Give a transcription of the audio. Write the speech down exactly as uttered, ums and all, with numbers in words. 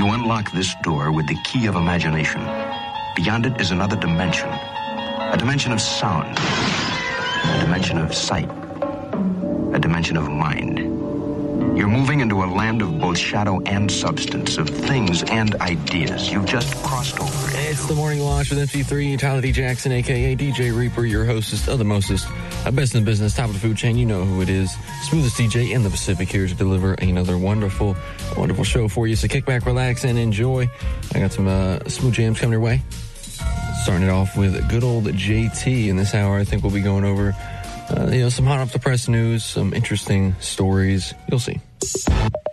You unlock this door with the key of imagination. Beyond it is another dimension. A dimension of sound. A dimension of sight. A dimension of mind. You're moving into a land of both shadow and substance, of things and ideas. You've just crossed over. It's the Morning Launch with M C three, Tyler D. Jackson, a k a. D J Reaper, your hostess of the mostest, uh, best in the business, top of the food chain. You know who it is. Smoothest D J in the Pacific, here to deliver another wonderful, wonderful show for you. So kick back, relax, and enjoy. I got some uh, smooth jams coming your way. Starting it off with good old J T. In this hour, I think we'll be going over Uh, you know, some hot off the press news, some interesting stories. You'll see.